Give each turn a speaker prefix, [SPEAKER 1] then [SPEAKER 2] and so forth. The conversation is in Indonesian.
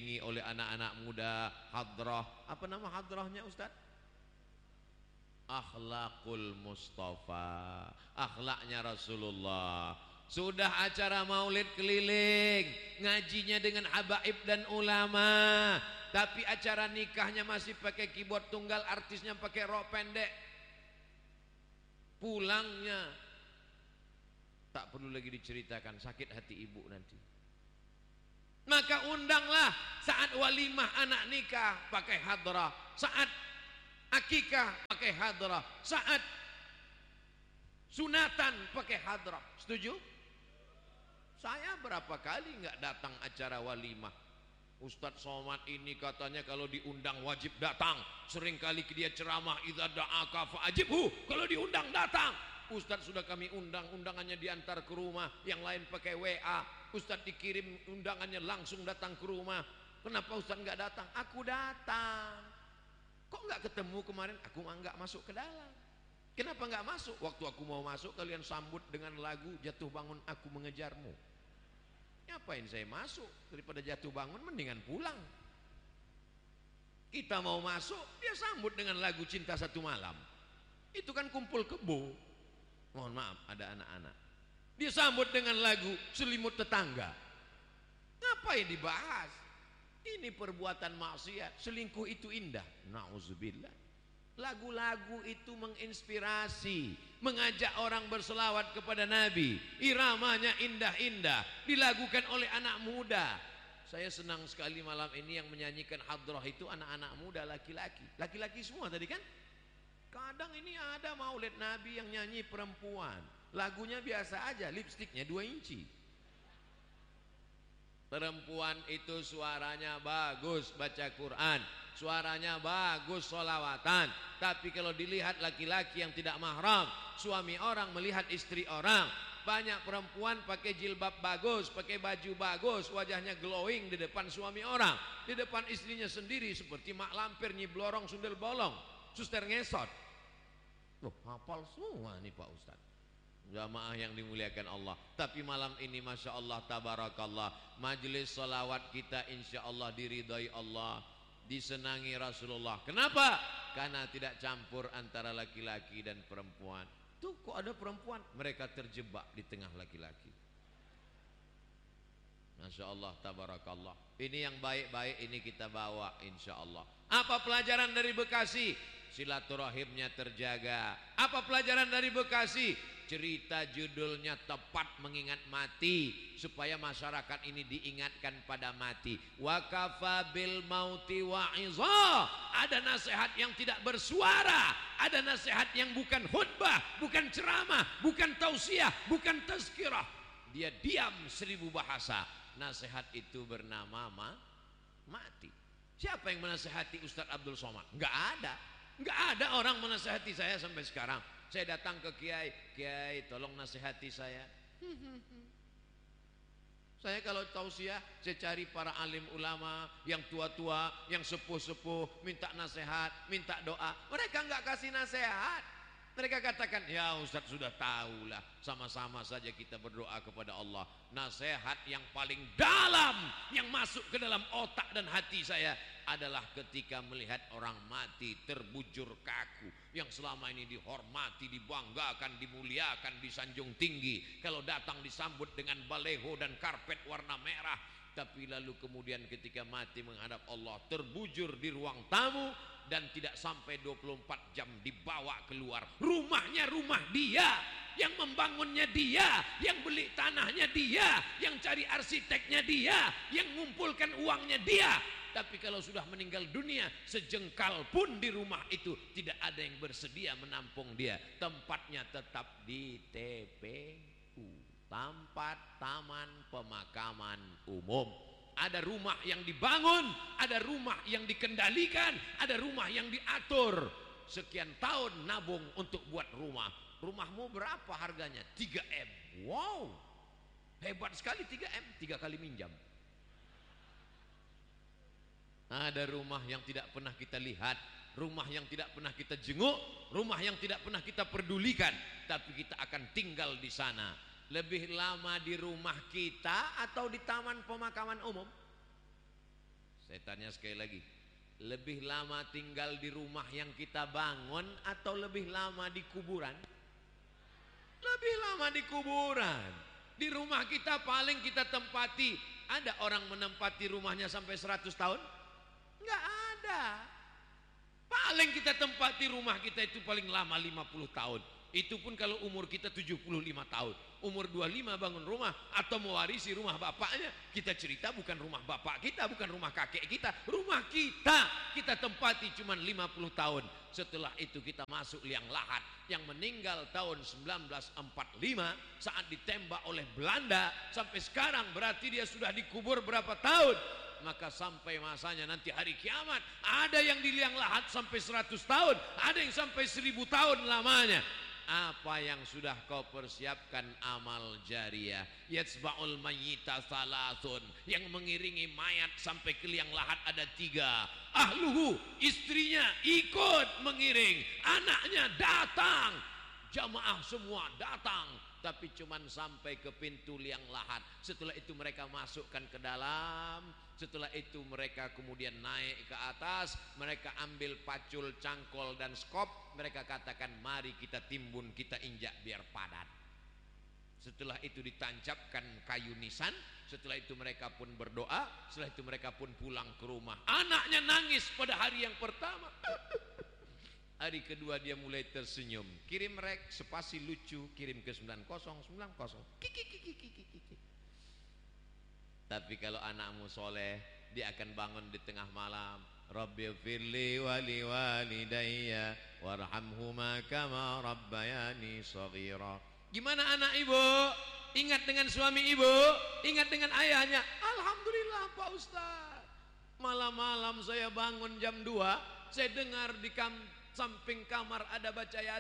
[SPEAKER 1] dikelilingi oleh anak-anak muda. Hadrah, apa nama hadrahnya Ustaz? Akhlakul Mustafa, akhlaknya Rasulullah. Sudah acara maulid keliling, ngajinya dengan habaib dan ulama, tapi acara nikahnya masih pakai keyboard tunggal, artisnya pakai rok pendek. Pulangnya tak perlu lagi diceritakan, sakit hati ibu nanti. Maka undanglah saat walimah anak nikah pakai hadrah, saat akikah pakai hadrah, saat sunatan pakai hadrah. Setuju? Saya berapa kali nggak datang acara walimah. Ustadz Somad ini katanya kalau diundang wajib datang. Seringkali dia ceramah, idza da'aka fa'ajibhu, kalau diundang datang. Ustadz sudah kami undang, undangannya diantar ke rumah, yang lain pakai WA. Ustadz dikirim undangannya langsung datang ke rumah. Kenapa Ustadz nggak datang? Aku datang. Kok nggak ketemu kemarin? Aku nggak masuk ke dalam. Kenapa nggak masuk? Waktu aku mau masuk kalian sambut dengan lagu Jatuh Bangun Aku Mengejarmu. Ngapain saya masuk? Daripada jatuh bangun mendingan pulang. Kita mau masuk, dia sambut dengan lagu Cinta Satu Malam. Itu kan kumpul kebo. Mohon maaf, ada anak-anak. Dia sambut dengan lagu Selimut Tetangga. Ngapain dibahas? Ini perbuatan maksiat. Selingkuh itu indah. Nauzubillah. Lagu-lagu itu menginspirasi, mengajak orang berselawat kepada Nabi. Iramanya indah-indah, dilakukan oleh anak muda. Saya senang sekali malam ini yang menyanyikan hadrah itu anak-anak muda, laki-laki. Laki-laki semua tadi kan? Kadang ini ada maulid Nabi yang nyanyi perempuan, lagunya biasa aja, lipstiknya 2 inci. Perempuan itu suaranya bagus baca Quran, suaranya bagus sholawatan. Tapi kalau dilihat laki-laki yang tidak mahram, suami orang melihat istri orang. Banyak perempuan pakai jilbab bagus, pakai baju bagus, wajahnya glowing di depan suami orang, di depan istrinya sendiri seperti mak lampir, nyi blorong, sundel bolong, suster ngesot. Loh, hafal semua nih Pak Ustadz. Jamaah yang dimuliakan Allah. Tapi malam ini Masya Allah tabarakallah, majelis salawat kita insya Allah diridhai Allah, disenangi Rasulullah. Kenapa? Karena tidak campur antara laki-laki dan perempuan. Tuh kok ada perempuan, mereka terjebak di tengah laki-laki. Masya Allah tabarakallah. Ini yang baik-baik ini kita bawa insya Allah. Apa pelajaran dari Bekasi? Silaturahimnya terjaga. Apa pelajaran dari Bekasi? Cerita judulnya tepat mengingat mati, supaya masyarakat ini diingatkan pada mati. Wa kafa bil mauti wa'iza. Ada nasihat yang tidak bersuara, ada nasihat yang bukan khutbah, bukan ceramah, bukan tausiah, bukan tazkirah. Dia diam 1000 bahasa. Nasihat itu bernama mati. Siapa yang menasihati Ustadz Abdul Somad? Enggak ada. Enggak ada orang menasihati saya sampai sekarang. Saya datang ke Kiai, tolong nasihati saya. Saya kalau tausiah, saya cari para alim ulama yang tua-tua, yang sepuh-sepuh, minta nasihat, minta doa. Mereka enggak kasih nasihat. Mereka katakan, ya Ustadz sudah tahulah, sama-sama saja kita berdoa kepada Allah. Nasihat yang paling dalam yang masuk ke dalam otak dan hati saya adalah ketika melihat orang mati terbujur kaku, yang selama ini dihormati, dibanggakan, dimuliakan, disanjung tinggi. Kalau datang disambut dengan baleho dan karpet warna merah, tapi lalu kemudian ketika mati menghadap Allah, terbujur di ruang tamu dan tidak sampai 24 jam dibawa keluar. Rumahnya rumah dia, yang membangunnya dia, yang beli tanahnya dia, yang cari arsiteknya dia, yang mengumpulkan uangnya dia. Tapi kalau sudah meninggal dunia, sejengkal pun di rumah itu tidak ada yang bersedia menampung dia. Tempatnya tetap di TPU, tempat taman pemakaman umum. Ada rumah yang dibangun, ada rumah yang dikendalikan, ada rumah yang diatur. Sekian tahun nabung untuk buat rumah. Rumahmu berapa harganya? 3M. Wow, hebat sekali 3M, 3 kali minjam. Ada rumah yang tidak pernah kita lihat, rumah yang tidak pernah kita jenguk, rumah yang tidak pernah kita pedulikan, tapi kita akan tinggal di sana. Lebih lama di rumah kita atau di taman pemakaman umum? Saya tanya sekali lagi, lebih lama tinggal di rumah yang kita bangun atau lebih lama di kuburan? Lebih lama di kuburan. Di rumah kita paling kita tempati. Ada orang menempati rumahnya sampai 100 tahun? Enggak ada. Paling kita tempati rumah kita itu paling lama 50 tahun. Itu pun kalau umur kita 75 tahun. Umur 25 bangun rumah atau mewarisi rumah bapaknya. Kita cerita bukan rumah bapak kita, bukan rumah kakek kita. Rumah kita tempati cuma 50 tahun. Setelah itu kita masuk liang lahat. Yang meninggal tahun 1945 saat ditembak oleh Belanda. Sampai sekarang berarti dia sudah dikubur berapa tahun? Maka sampai masanya nanti hari kiamat, ada yang di liang lahat sampai 100 tahun, ada yang sampai 1000 tahun lamanya. Apa yang sudah kau persiapkan amal jariah? Yatsba'ul mayyita salasun, yang mengiringi mayat sampai ke liang lahat ada 3. Ahluhu, istrinya ikut mengiring, anaknya datang, jamaah semua datang, tapi cuman sampai ke pintu liang lahat. Setelah itu mereka masukkan ke dalam. Setelah itu mereka kemudian naik ke atas. Mereka ambil pacul, cangkol dan skop. Mereka katakan mari kita timbun, kita injak biar padat. Setelah itu ditancapkan kayu nisan. Setelah itu mereka pun berdoa. Setelah itu mereka pun pulang ke rumah. Anaknya nangis pada hari yang pertama. Hari kedua dia mulai tersenyum. Kirim rek spasi lucu, kirim ke 9090. Kiki. Tapi kalau anakmu soleh, dia akan bangun di tengah malam. Rabbi firli wali walidayya warhamhuma kama rabbayani shaghira. Gimana anak ibu? Ingat dengan suami ibu? Ingat dengan ayahnya? Alhamdulillah Pak Ustaz. Malam-malam saya bangun jam 2, saya dengar di samping kamar ada baca Yasin.